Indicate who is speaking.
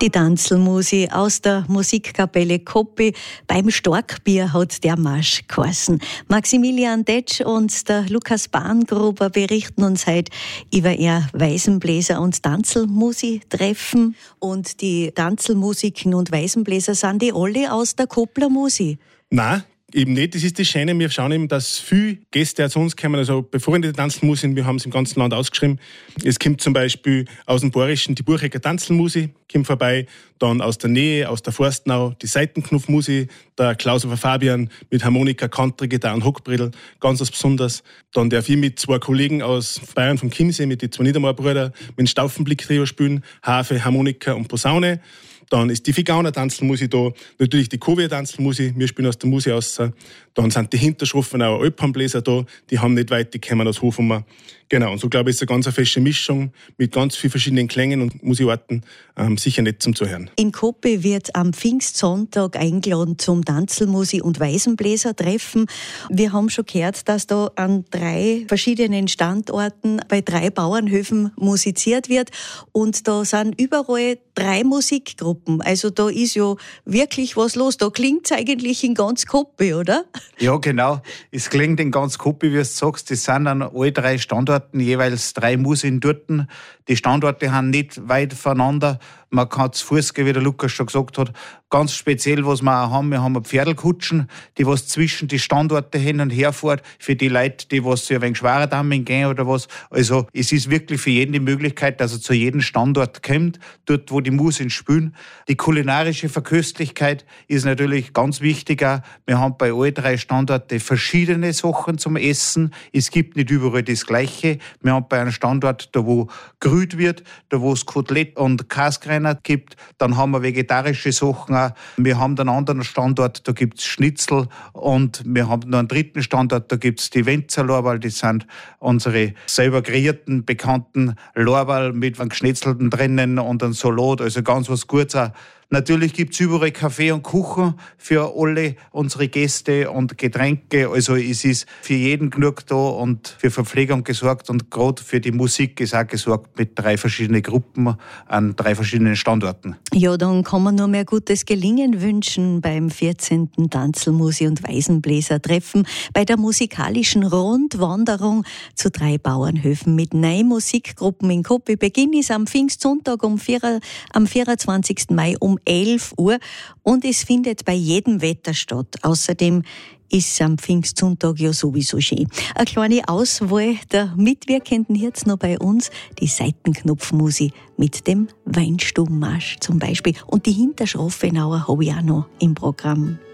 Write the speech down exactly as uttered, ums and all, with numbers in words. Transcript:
Speaker 1: Die Tanzelmusi aus der Musikkapelle Koppi. Beim Starkbier hat der Marsch geheißen. Maximilian Detsch und der Lukas Bahngruber berichten uns heute über ihr Weisenbläser- und Tanzelmusi-Treffen. Und die Tanzelmusiken und Weisenbläser sind die alle aus der Koppler Musi?
Speaker 2: Nein, eben nicht. Das ist das Schöne. Wir schauen eben, dass viele Gäste zu uns kommen, also befreundete Tanzelmusi, wir haben es im ganzen Land ausgeschrieben. Es kommt zum Beispiel aus dem Bayerischen die Buchecker Tanzelmusi, kommt vorbei. Dann aus der Nähe, aus der Forstenau, die Seitenknopfmusi, der Klausofer Fabian mit Harmonika, Country-Gitarre und Hockbredel, ganz was Besonderes. Dann darf ich mit zwei Kollegen aus Bayern vom Chiemsee, mit den zwei Niedermauer-Brüdern, mit dem Stauffenblick-Trio spielen, Harfe, Harmonika und Posaune. Dann ist die Figauner Tanzelmusi da, natürlich die Kovier Tanzelmusi, wir spielen aus der Musi raus. Dann sind die Hinterschroffenauer Alpenbläser da, die haben nicht weit, die kommen aus Hofummer. Genau, und so glaube ich, ist eine ganz feste Mischung mit ganz vielen verschiedenen Klängen und Musiarten, ähm, sicher nicht zum Zuhören.
Speaker 1: In Koppi wird am Pfingstsonntag eingeladen zum Tanzelmusi- und Weisenbläser-Treffen. Wir haben schon gehört, dass da an drei verschiedenen Standorten bei drei Bauernhöfen musiziert wird und da sind überall drei Musikgruppen. Also da ist ja wirklich was los. Da klingt es eigentlich in ganz Koppi, oder?
Speaker 3: Ja, genau. Es klingt in ganz Koppi, wie du sagst. Das sind an alle drei Standorten jeweils drei Musien dort. Die Standorte haben nicht weit voneinander. Man kann zu Fuß gehen, wie der Lukas schon gesagt hat. Ganz speziell, was wir auch haben, wir haben Pferdelkutschen, die was zwischen die Standorte hin und her fahren, für die Leute, die was sich ein wenig schwerer damit gehen oder was. Also es ist wirklich für jeden die Möglichkeit, dass er zu jedem Standort kommt, dort wo die Musien spielen. Die kulinarische Verköstlichkeit ist natürlich ganz wichtig auch. Wir haben bei allen drei Standorten verschiedene Sachen zum Essen. Es gibt nicht überall das Gleiche. Wir haben bei einem Standort, da wo gerührt wird, da wo es Kotelett und Käsekreiner gibt, dann haben wir vegetarische Sachen auch. Wir haben einen anderen Standort, da gibt es Schnitzel und wir haben noch einen dritten Standort, da gibt es die Wenzer Lorbeer, das sind unsere selber kreierten, bekannten Lorbeer mit einem Geschnetzelten drinnen und einem Salat, also ganz was Gutes auch. Natürlich gibt es überall Kaffee und Kuchen für alle unsere Gäste und Getränke. Also es ist für jeden genug da und für Verpflegung gesorgt. Und gerade für die Musik ist auch gesorgt mit drei verschiedenen Gruppen an drei verschiedenen Standorten.
Speaker 1: Ja, dann kann man nur mehr gutes Gelingen wünschen beim vierzehnten Tanzelmusi- und Weisenbläser-Treffen bei der musikalischen Rundwanderung zu drei Bauernhöfen mit neun Musikgruppen in Koppi. Beginn ist am Pfingstsonntag um vier, am vierundzwanzigsten Mai um elf Uhr und es findet bei jedem Wetter statt. Außerdem ist am Pfingstsonntag ja sowieso schön. Eine kleine Auswahl der Mitwirkenden jetzt noch bei uns, die Seitenknopfmusi mit dem Weinstubenmarsch zum Beispiel. Und die Hinterschroffenauer habe ich auch noch im Programm.